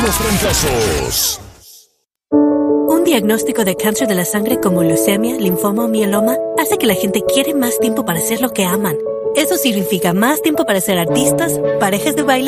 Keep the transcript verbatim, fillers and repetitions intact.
Unos trancazos. Un diagnóstico de cáncer de la sangre como leucemia, linfoma o mieloma hace que la gente quiere más tiempo para hacer lo que aman. Eso significa más tiempo para ser artistas, parejas de baile